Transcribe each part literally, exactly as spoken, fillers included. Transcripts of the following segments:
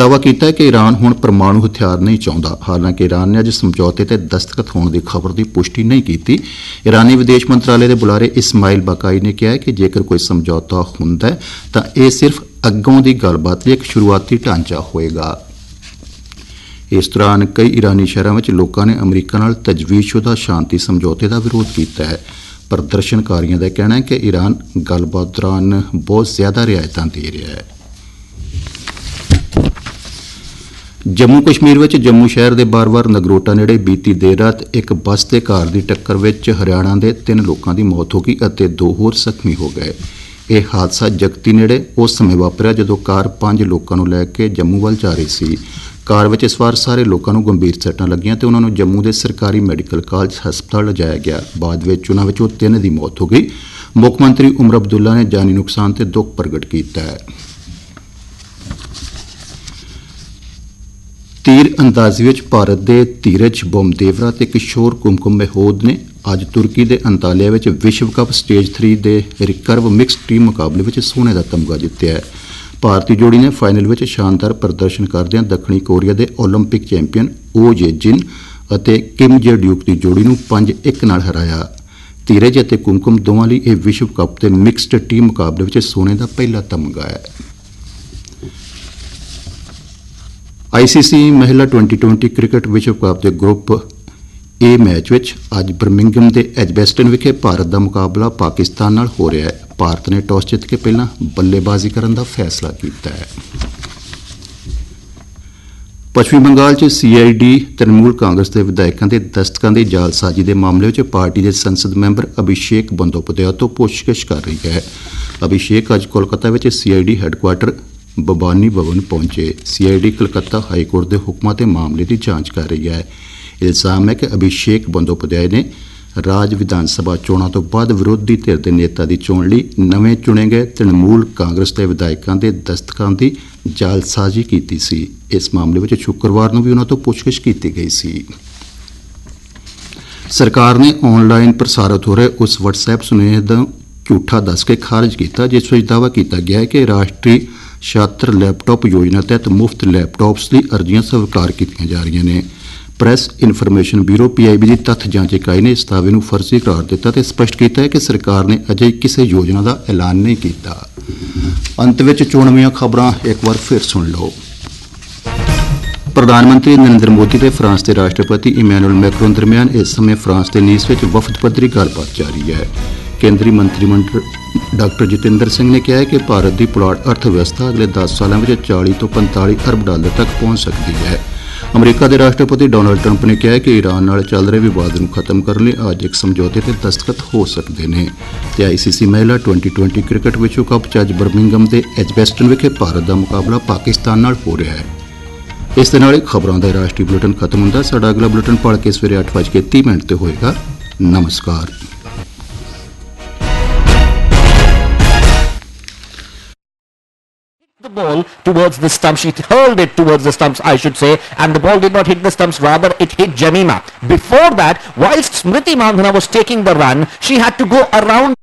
दावा किया कि ईरान हुण परमाणु हथियार नहीं चाहता। हालांकि ईरान ने अज समझौते ते दस्तखत होने की खबर की पुष्टि नहीं की। ईरानी विदेश मंत्रालय के बुलारे इस्माइल बाकाई ने कहा कि जेकर कोई समझौता हुंदा है तां इह सिर्फ अग्गों की गलबात एक शुरुआती ढांचा होएगा। इस दौरान कई ईरानी शहरों में लोगों ने अमरीका नाल तजवीज़शुदा शांति समझौते का विरोध किया है। प्रदर्शनकारियों का कहना है कि ईरान गलबात दौरान बहुत ज्यादा रियायतां दे रहा है। जम्मू कश्मीर में जम्मू शहर के बार बार नगरोटा नेड़े बीती देर रात एक बस ते कार की टक्कर विच हरियाणा के तीन लोगों की मौत हो गई और दो होर जख्मी हो गए। यह हादसा जगती नेड़े उस समय वापरिया जदों कार पांच लोगों को लैके जम्मू वाल जा रही सी। कार में सवार सारे लोगों को गंभीर सट्टां लगियां ते उन्होंने जम्मू के सरकारी मैडिकल कॉलेज हस्पताल लिजाया गया। बाद में उन्हां विचों तीन की मौत हो गई। मुख मंत्री उमर अब्दुल्ला ने जानी नुकसान ते दुख प्रगट किया है। तीर अंदाजी विच भारत के धीरज बोमदेवरा ते किशोर कुमकुम मेहूद ने अज तुर्की के अंतालिया विच विश्व कप स्टेज थ्री के रिकर्व मिक्स टीम मुकाबले में सोने का तमगा जितया है। भारतीय जोड़ी ने फाइनल में शानदार प्रदर्शन करदियां दक्षिणी कोरिया के ओलंपिक चैंपीयन ओ जे जिन और किम जे ड्यूक की जोड़ी को पांच एक नाल हराया। धीरज और कुमकुम दोवां लई यह विश्व कप के मिक्सड टीम मुकाबले में सोने का पहला तमगा है। आईसीसी महिला ट्वेंटी ट्वेंटी क्रिकेट विश्व कप के ग्रुप ए मैच में अज बर्मिंघम के एजबेस्टन विखे भारत का मुकाबला पाकिस्तान नाल हो रहा है। भारत ने टॉस जित के पहला बल्लेबाजी करने का फैसला किया है। पश्चिमी बंगाल च सी आई डी तृणमूल कांग्रेस के विधायकों के दस्तकों की जालसाजी के मामले में पार्टी के संसद मैंबर अभिषेक बंदोपाध्याय तो पुछगिछ कर रही है। अभिषेक अज कोलकाता में सी आई डी हैडकुआटर बबानी भवन पहुंचे। सी आई डी कलकत्ता हाईकोर्ट के हुक्मां ते मामले की जांच कर रही है। इल्जाम है कि अभिषेक बंदोपाध्याय ने राज विधानसभा चोणों तो बाद विरोधी धिर के नेता की चोण लई नवें चुने गए तृणमूल कांग्रेस के विधायकों के दस्तकों की जालसाजी की सी। इस मामले में शुक्रवार को भी उन्होंने तो पुछगिछ की गई सी। सरकार ने ऑनलाइन प्रसारित हो रहे उस वट्सएप सुनेहे का झूठा दस के खारिज किया जिस में दावा किया गया है कि राष्ट्रीय छात्र लैपटॉप योजना तहत मुफ्त लैपटॉप्स की अर्जियां स्वीकार की जा रही ने। Press information bureau P I B की तथ्य जांच इकाई ने इस दावे को फर्जी करार दिता तो स्पष्ट किया है कि सरकार ने अजे किसी योजना का ऐलान नहीं किया। अंत में चोणवीं खबरां एक बार फिर सुन लो। प्रधानमंत्री नरेंद्र मोदी के फ्रांस के राष्ट्रपति इमैनुअल मैक्रोन दरमियान इस समय फ्रांस के नीस में वफद पद्धरी गलबात जारी है। केंद्रीय मंत्रिमंडल डॉक्टर जितेंद्र सिंह ने कहा है कि भारत की पुलाड़ अर्थव्यवस्था अगले दस सालों में चालीस तो पैंताली अरब डॉलर तक पहुंच सकती है। अमरीका के राष्ट्रपति डोनाल्ड ट्रंप ने कहा है कि ईरान नाल चल रहे विवाद को खत्म करने अज एक समझौते पर दस्तखत हो सकते हैं। आईसीसी महिला ट्वेंटी ट्वेंटी क्रिकेट विश्व कप च अज बर्मिंघम के एजबेस्टन विखे भारत का मुकाबला पाकिस्तान नाल हो रहा है। इस दे नाल खबरों का राष्ट्रीय बुलेटिन खत्म होता है। साडा अगला बुलेटिन पढ़ के सवेरे अठ बज के तीह मिनट से होएगा। नमस्कार। The ball towards the stumps. She hurled it towards the stumps, I should say, and the ball did not hit the stumps. Rather, it hit Jemima. Before that, whilst Smriti Mandhana was taking the run, she had to go around.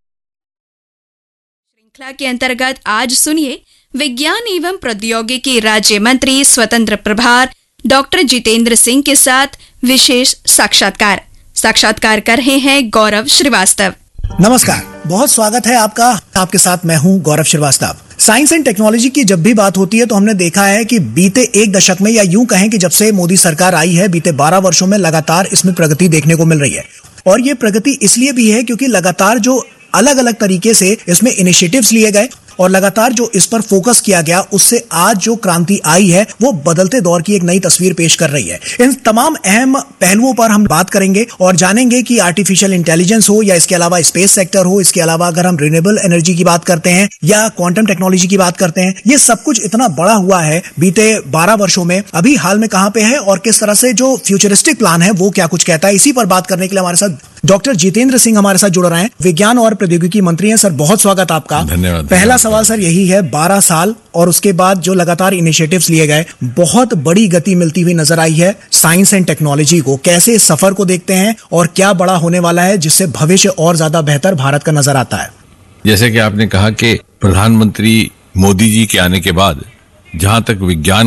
श्रृंखला के अंतर्गत आज सुनिए विज्ञान एवं प्रौद्योगिकी राज्य मंत्री स्वतंत्र प्रभार डॉक्टर जितेंद्र सिंह के साथ विशेष साक्षात्कार। साक्षात्कार कर रहे हैं गौरव श्रीवास्तव। नमस्कार, बहुत स्वागत है आपका। आपके साथ मैं हूं गौरव श्रीवास्तव। साइंस एंड टेक्नोलॉजी की जब भी बात होती है तो हमने देखा है कि बीते एक दशक में या यूं कहें कि जब से मोदी सरकार आई है बीते बारह वर्षों में लगातार इसमें प्रगति देखने को मिल रही है। और ये प्रगति इसलिए भी है क्योंकि लगातार जो अलग अलग तरीके से इसमें इनिशिएटिव्स लिए गए और लगातार जो इस पर फोकस किया गया उससे आज जो क्रांति आई है वो बदलते दौर की एक नई तस्वीर पेश कर रही है। इन तमाम अहम पहलुओं पर हम बात करेंगे और जानेंगे कि आर्टिफिशियल इंटेलिजेंस हो या इसके अलावा स्पेस सेक्टर हो, इसके अलावा अगर हम रिन्यूएबल एनर्जी की बात करते हैं या क्वांटम टेक्नोलॉजी की बात करते हैं, ये सब कुछ इतना बड़ा हुआ है बीते बारह वर्षों में। अभी हाल में कहां पे है और किस तरह से जो फ्यूचरिस्टिक प्लान है वो क्या कुछ कहता है, इसी पर बात करने के लिए हमारे साथ डॉक्टर जितेंद्र सिंह हमारे साथ जुड़ रहे हैं, विज्ञान और प्रौद्योगिकी मंत्री हैं। सर बहुत स्वागत आपका। धन्यवाद। पहला सवाल सर यही है, बारह साल और उसके बाद जो लगातार इनिशिएटिव्स लिए गए, बहुत बड़ी गति मिलती हुई नजर आई है साइंस एंड टेक्नोलॉजी को। कैसे इस सफर को देखते हैं और क्या बड़ा होने वाला है जिससे भविष्य और ज्यादा बेहतर भारत का नजर आता है? जैसे कि आपने कहा कि प्रधानमंत्री मोदी जी के आने के बाद जहां तक विज्ञान